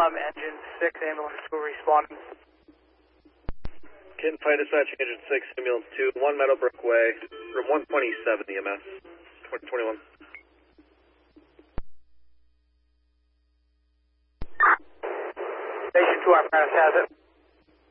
engine 6, ambulance 2 responding. Kitten Fire Dispatch, engine 6, ambulance 2, 1 Meadowbrook Way, room 127 EMS, 2021. Station 2, apparatus has it.